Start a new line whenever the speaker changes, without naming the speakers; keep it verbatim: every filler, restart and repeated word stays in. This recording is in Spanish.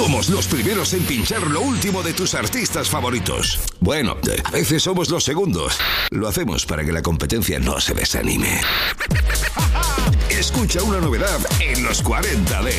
Somos los primeros en pinchar lo último de tus artistas favoritos. Bueno, a veces somos los segundos. Lo hacemos para que la competencia no se desanime. Escucha una novedad en los cuarenta Dents.